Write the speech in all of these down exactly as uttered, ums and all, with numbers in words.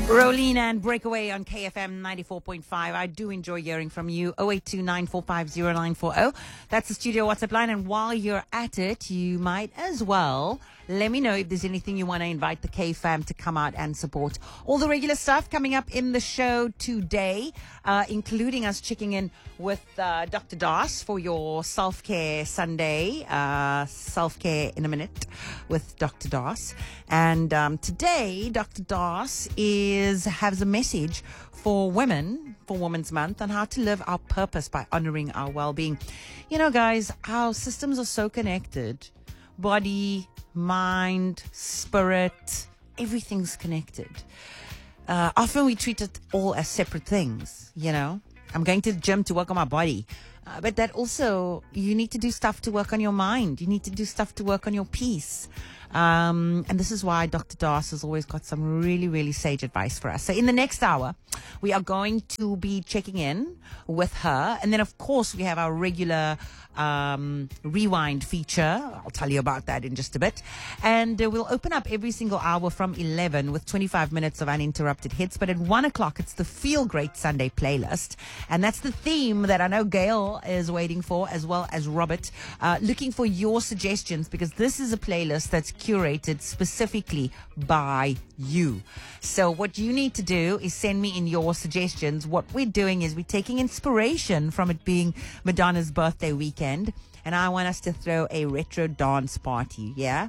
Rolene and Breakaway on K F M ninety-four point five. I do enjoy hearing from you. oh eight two nine four five oh nine four oh. That's the studio WhatsApp line. And while you're at it, you might as well let me know if there's anything you want to invite the K-Fam to come out and support. All the regular stuff coming up in the show today, uh, including us checking in with uh, Doctor Das for your self-care Sunday. Uh, self-care in a minute with Doctor Das. And um, today, Doctor Das is has a message for women, for Women's Month, on how to live our purpose by honoring our well-being. You know, guys, our systems are so connected. Body, mind, spirit, everything's connected. Uh, often we treat it all as separate things, you know. I'm going to the gym to work on my body. Uh, but that also, you need to do stuff to work on your mind. You need to do stuff to work on your peace. Um, and this is why Doctor Das has always got some really, really sage advice for us. So in the next hour, we are going to be checking in with her. And then, of course, we have our regular um, rewind feature. I'll tell you about that in just a bit. And uh, we'll open up every single hour from eleven with twenty-five minutes of uninterrupted hits. But at one o'clock, it's the Feel Great Sunday playlist. And that's the theme that I know Gail is waiting for, as well as Robert, uh, looking for your suggestions, because this is a playlist that's curated specifically by you. So what you need to do is send me in your suggestions. What we're doing is we're taking inspiration from it being Madonna's birthday weekend, and I want us to throw a retro dance party. Yeah.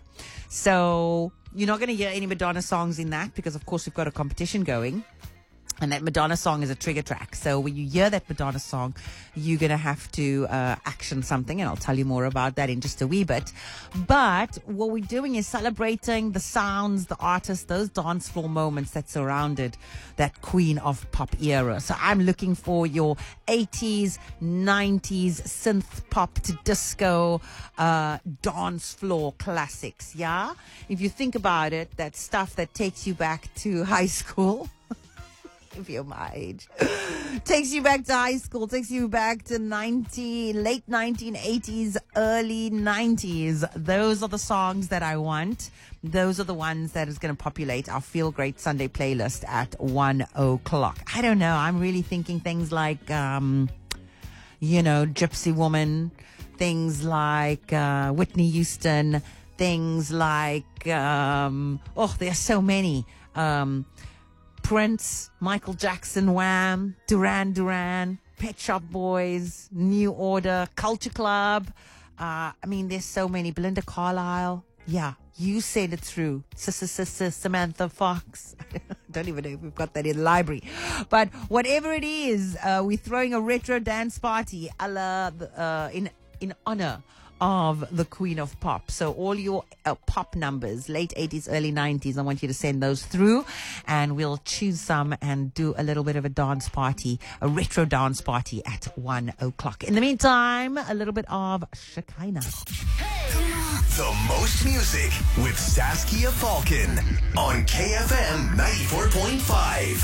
So you're not going to hear any Madonna songs in that, because of course we've got a competition going. And that Madonna song is a trigger track. So when you hear that Madonna song, you're going to have to uh, action something. And I'll tell you more about that in just a wee bit. But what we're doing is celebrating the sounds, the artists, those dance floor moments that surrounded that queen of pop era. So I'm looking for your eighties, nineties, synth pop to disco uh, dance floor classics. Yeah? If you think about it, that stuff that takes you back to high school. If you're my age, takes you back to high school, takes you back to ninety, late nineteen eighties, early nineties. Those are the songs that I want. Those are the ones that is going to populate our Feel Great Sunday playlist at one o'clock. I don't know. I'm really thinking things like, um, you know, Gypsy Woman, things like uh, Whitney Houston, things like, um, oh, there are so many. Um, Prince, Michael Jackson, Wham, Duran Duran, Pet Shop Boys, New Order, Culture Club. Uh, I mean, there's so many. Belinda Carlisle. Yeah, you said it through. Sister, sister, Samantha Fox. Don't even know if we've got that in the library. But whatever it is, uh, we're throwing a retro dance party a la, uh, in, in honor of the Queen of Pop. So all your uh, pop numbers, late eighties, early nineties, I want you to send those through, and we'll choose some and do a little bit of a dance party, a retro dance party at one o'clock. In the meantime, a little bit of Shekinah. The most music with Saskia Falcon on K F M ninety-four point five.